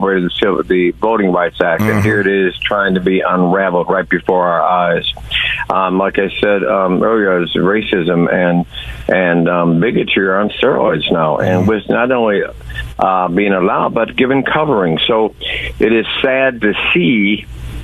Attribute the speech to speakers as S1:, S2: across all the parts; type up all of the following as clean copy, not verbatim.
S1: January, the Voting Rights Act, and here it is trying to be unraveled right before our eyes. Like I said earlier, it's racism and bigotry are on steroids now, and with not only being allowed, but given covering. So it is sad to see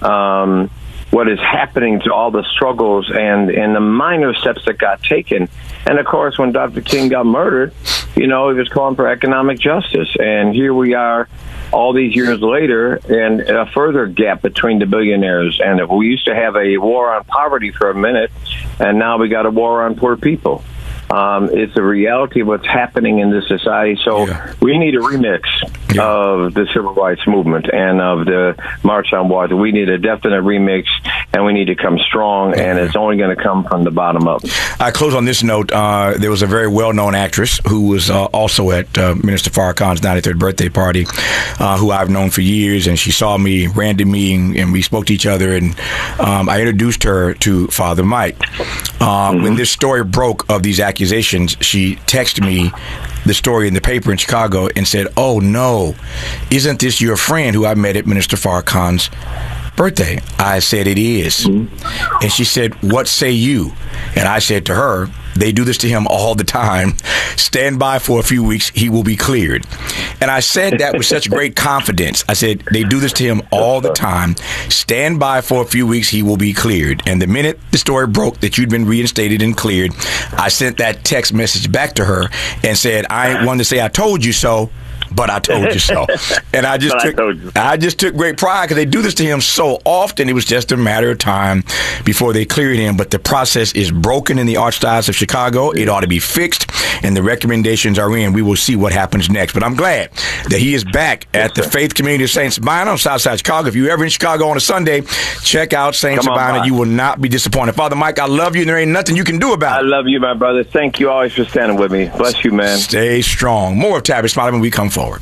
S1: what is happening to all the struggles and the minor steps that got taken. And, of course, when Dr. King got murdered, he was calling for economic justice. And here we are all these years later, and a further gap between the billionaires. And we used to have a war on poverty for a minute, and now we got a war on poor people. It's the reality of what's happening in this society. So we need a remix of the civil rights movement and of the March on Washington. We need a definite remix, and we need to come strong, and it's only going to come from the bottom up.
S2: I close on this note. There was a very well-known actress who was also at Minister Farrakhan's 93rd birthday party, who I've known for years, and she saw me, ran to me, and we spoke to each other, and I introduced her to Father Mike. When this story broke of these accusations, she texted me the story in the paper in Chicago and said, "Oh no, isn't this your friend who I met at Minister Farrakhan's birthday?" I said, "It is." And she said, "What say you?" And I said to her, "They do this to him all the time. Stand by for a few weeks, he will be cleared." And I said that with such great confidence. I said, they do this to him all the time. Stand by for a few weeks, he will be cleared. And the minute the story broke that you'd been reinstated and cleared, I sent that text message back to her and said, "I ain't one to say I told you so, but I told you so." And I just took great pride because they do this to him so often. It was just a matter of time before they cleared him. But the process is broken in the Archdiocese of Chicago. It ought to be fixed, and the recommendations are in. We will see what happens next. But I'm glad that he is back at the Faith Community of St. Sabina on Southside Chicago. If you're ever in Chicago on a Sunday, check out St. Sabina. You will not be disappointed. Father Mike, I love you, and there ain't nothing you can do about it.
S1: I love you, my brother. Thank you always for standing with me. Bless you, man.
S2: Stay strong. More of Tavis Smiley when we come forward.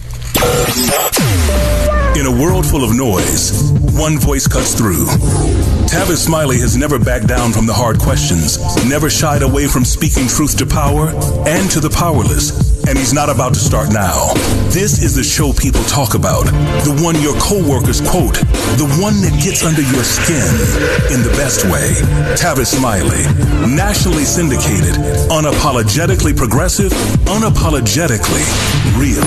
S3: In a world full of noise, one voice cuts through. Tavis Smiley has never backed down from the hard questions, never shied away from speaking truth to power and to the powerless, and he's not about to start now. This is the show people talk about, the one your coworkers quote, the one that gets under your skin in the best way. Tavis Smiley, nationally syndicated, unapologetically progressive, unapologetically real.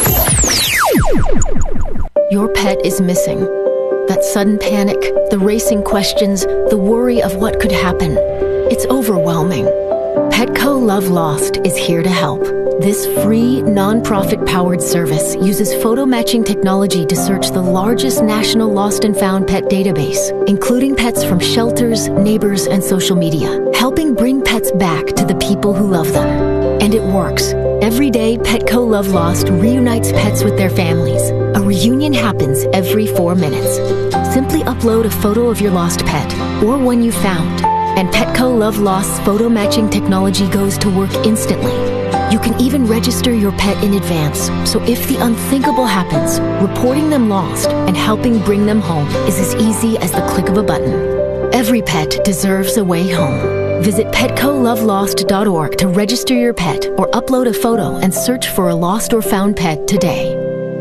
S4: Your pet is missing. That sudden panic, the racing questions, the worry of what could happen. It's overwhelming. Petco Love Lost is here to help. This free, non-profit-powered service uses photo matching technology to search the largest national lost and found pet database, including pets from shelters, neighbors, and social media, helping bring pets back to the people who love them. And it works. Every day, Petco Love Lost reunites pets with their families. A reunion happens every 4 minutes. Simply upload a photo of your lost pet or one you found, and Petco Love Lost's photo matching technology goes to work instantly. You can even register your pet in advance, so if the unthinkable happens, reporting them lost and helping bring them home is as easy as the click of a button. Every pet deserves a way home. Visit PetcoLoveLost.org to register your pet or upload a photo and search for a lost or found pet today.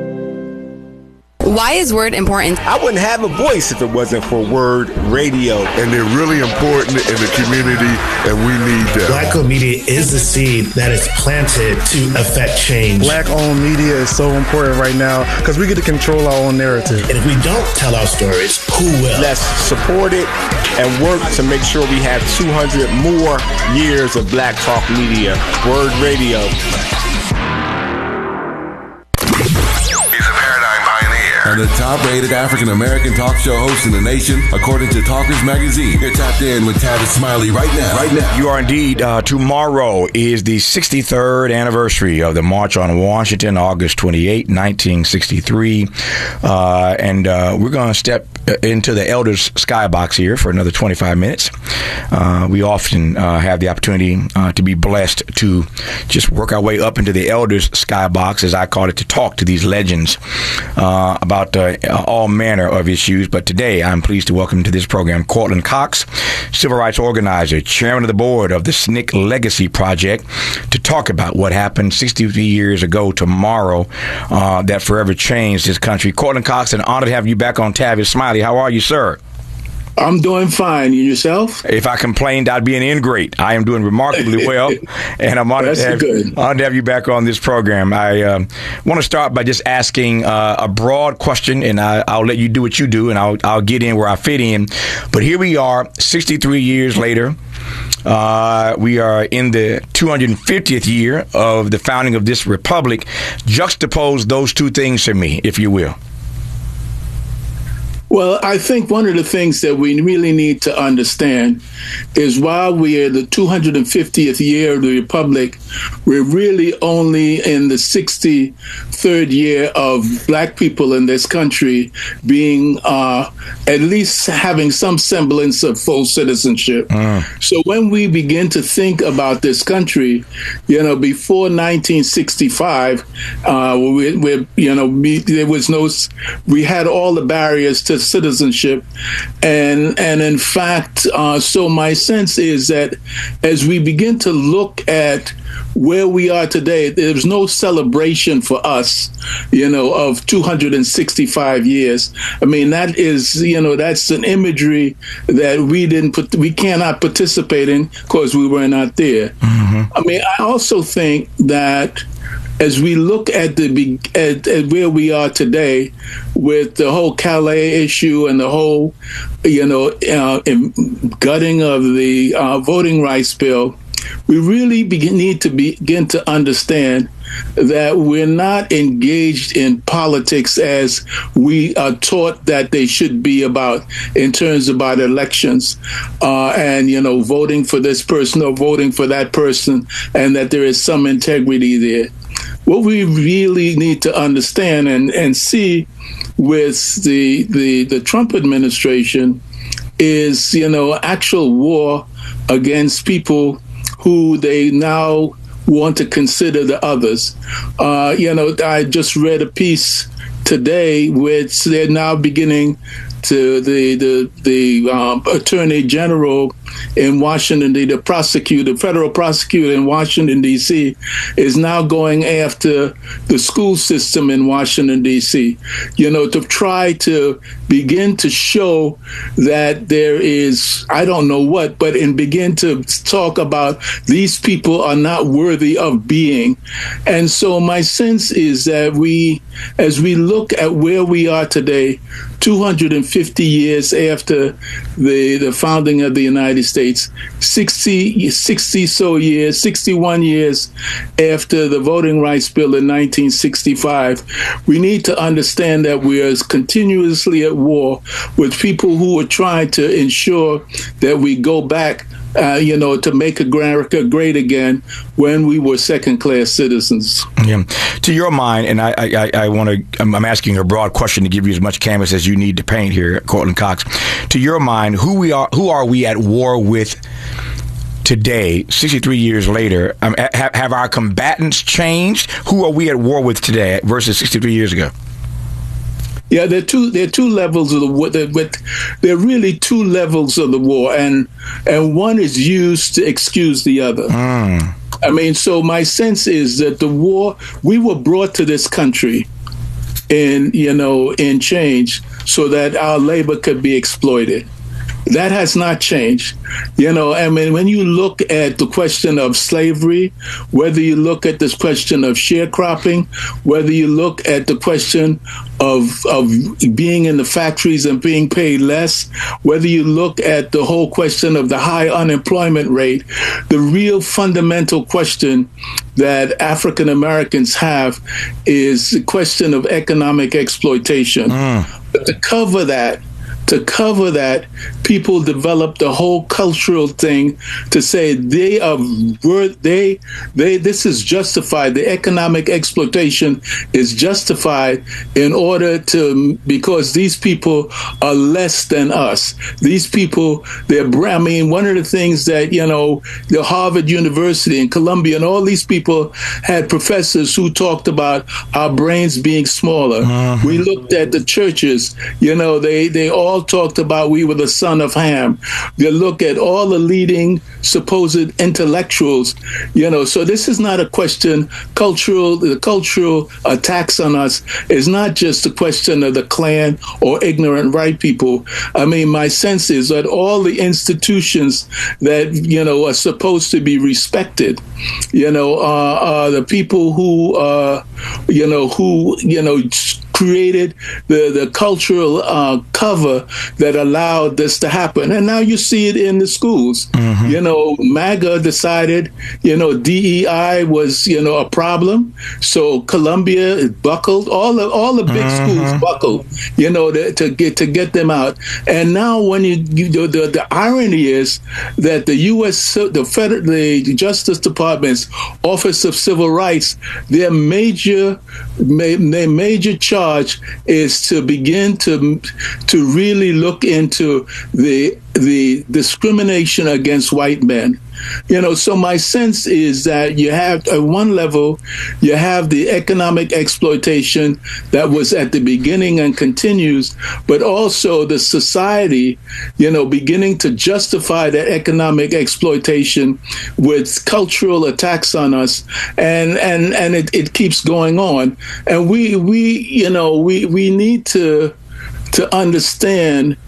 S5: Why is Word important?
S6: I wouldn't have a voice if it wasn't for Word Radio.
S7: And they're really important in the community, and we need them.
S8: Black-owned media is the seed that is planted to affect change.
S9: Black-owned media is so important right now because we get to control our own narrative.
S8: And if we don't tell our stories, who will?
S6: Let's support it and work to make sure we have 200 more years of Black Talk Media. Word Radio.
S10: And the top-rated African-American talk show host in the nation, according to Talkers Magazine. You're tapped in with Tavis Smiley right now.
S2: You are indeed. Tomorrow is the 63rd anniversary of the March on Washington, August 28, 1963. And we're going to step into the Elders Skybox here for another 25 minutes. We often have the opportunity to be blessed to just work our way up into the Elders Skybox, as I call it, to talk to these legends about about all manner of issues. But today, I'm pleased to welcome to this program Courtland Cox, civil rights organizer, chairman of the board of the SNCC Legacy Project, to talk about what happened 63 years ago tomorrow that forever changed this country. Courtland Cox, an honor to have you back on Tavis Smiley. How are you, sir?
S5: I'm doing fine. And yourself?
S2: If I complained, I'd be an ingrate. I am doing remarkably well, and I'm honored to have you back on this program. I want to start by just asking a broad question, and I'll let you do what you do, and I'll get in where I fit in. But here we are, 63 years later. We are in the 250th year of the founding of this republic. Juxtapose those two things for me, if you will.
S5: Well, I think one of the things that we really need to understand is while we are the 250th year of the Republic, we're really only in the 63rd year of Black people in this country being at least having some semblance of full citizenship. So when we begin to think about this country, before 1965, we had all the barriers to citizenship, and in fact, so my sense is that as we begin to look at where we are today, there's no celebration for us, of 265 years. I mean, that is, that's an imagery that we cannot participate in because we were not there. I mean, I also think that as we look at where we are today with the whole Calais issue and the whole, gutting of the voting rights bill, we really need to begin to understand that we're not engaged in politics as we are taught that they should be about in terms about elections and, voting for this person or voting for that person, and that there is some integrity there. What we really need to understand and see with the Trump administration is, actual war against people who they now want to consider the others. I just read a piece today which they're now beginning to the Attorney General in Washington, the federal prosecutor in Washington, D.C., is now going after the school system in Washington, D.C., to try to begin to show that there is, I don't know what, and begin to talk about these people are not worthy of being. And so my sense is that as we look at where we are today, 250 years after the founding of the United States, 61 years after the Voting Rights Bill in 1965, we need to understand that we are continuously at war with people who are trying to ensure that we go back to make America great again when we were second-class citizens. Yeah.
S2: To your mind, and I'm asking a broad question to give you as much canvas as you need to paint here, Courtland Cox. To your mind, who are we at war with today, 63 years later? Have our combatants changed? Who are we at war with today versus 63 years ago?
S5: Yeah, there are two levels of the war. There are really two levels of the war, and one is used to excuse the other. I mean, so my sense is that the war, we were brought to this country in change so that our labor could be exploited. That has not changed. I mean, when you look at the question of slavery, whether you look at this question of sharecropping, whether you look at the question of being in the factories and being paid less, whether you look at the whole question of the high unemployment rate, the real fundamental question that African Americans have is the question of economic exploitation. But to cover that, people developed a whole cultural thing to say this is justified. The economic exploitation is justified in order because these people are less than us. These people, one of the things that, the Harvard University and Columbia and all these people had professors who talked about our brains being smaller. Mm-hmm. We looked at the churches, they all talked about we were the son of Ham. They look at all the leading supposed intellectuals, so this is not a question. The cultural attacks on us is not just a question of the Klan or ignorant white people. I mean, my sense is that all the institutions that, are supposed to be respected, the people who created the cultural cover that allowed this to happen. And now you see it in the schools. Mm-hmm. MAGA decided, DEI was, a problem. So Columbia buckled, all the big mm-hmm. schools buckled, to get them out. And now when the irony is that the Justice Department's Office of Civil Rights, their major charge is to begin to really look into the discrimination against white men. So my sense is that you have, at one level, you have the economic exploitation that was at the beginning and continues, but also the society, beginning to justify that economic exploitation with cultural attacks on us, and it keeps going on. And we need to understand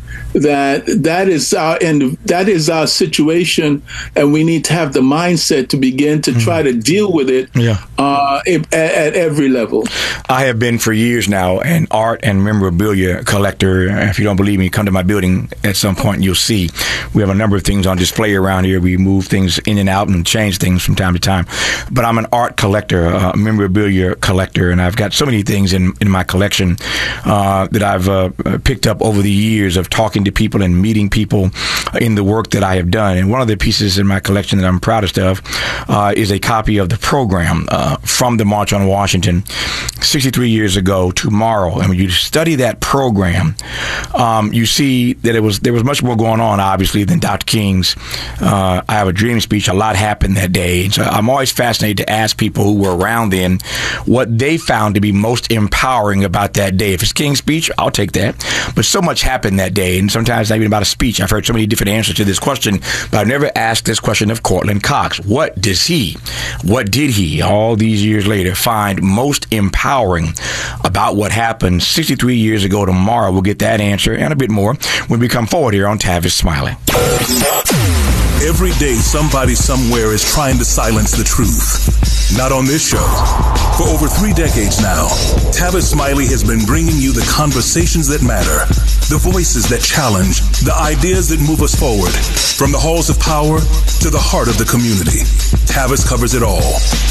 S5: that is our situation, and we need to have the mindset to begin to try to deal with it at every level.
S2: I have been for years now an art and memorabilia collector. If you don't believe me, come to my building at some point and you'll see. We have a number of things on display around here. We move things in and out and change things from time to time. But I'm an art collector, a memorabilia collector, and I've got so many things in my collection that I've picked up over the years of talking to people and meeting people in the work that I have done. And one of the pieces in my collection that I'm proudest of is a copy of the program from the March on Washington 63 years ago tomorrow. And when you study that program, you see that there was much more going on, obviously, than Dr. King's I Have a Dream speech. A lot happened that day. And so I'm always fascinated to ask people who were around then what they found to be most empowering about that day. If it's King's speech, I'll take that. But so much happened that day, and sometimes not even about a speech. I've heard so many different answers to this question, but I've never asked this question of Courtland Cox. What did he, all these years later, find most empowering about what happened 63 years ago tomorrow? We'll get that answer and a bit more when we come forward here on Tavis Smiley.
S3: Every day, somebody somewhere is trying to silence the truth. Not on this show. For over 3 decades now, Tavis Smiley has been bringing you the conversations that matter, the voices that challenge, the ideas that move us forward. From the halls of power to the heart of the community, Tavis covers it all.